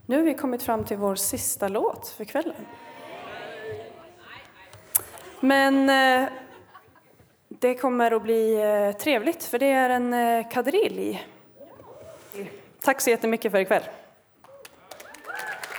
Nu har vi kommit fram till vår sista låt för kvällen. Men det kommer att bli trevligt, för det är en kadrill. Tack så jättemycket för ikväll.